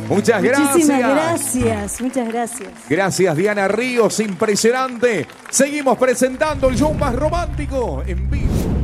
Muchas gracias. Muchísimas gracias, muchas gracias. Gracias, Diana Ríos, impresionante. Seguimos presentando el show más romántico en vivo.